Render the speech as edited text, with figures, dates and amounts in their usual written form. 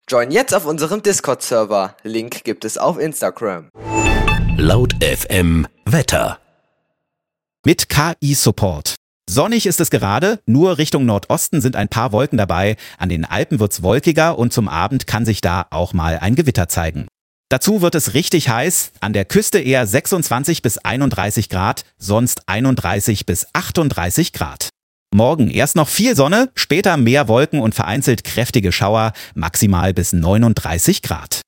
Join jetzt auf unserem Discord-Server. Link gibt es auf Instagram. Laut FM Wetter. Mit KI-Support. Sonnig ist es gerade, nur Richtung Nordosten sind ein paar Wolken dabei. An den Alpen wird's wolkiger und zum Abend kann sich da auch mal ein Gewitter zeigen. Dazu wird es richtig heiß, an der Küste eher 26 bis 31 Grad, sonst 31 bis 38 Grad. Morgen erst noch viel Sonne, später mehr Wolken und vereinzelt kräftige Schauer, maximal bis 39 Grad.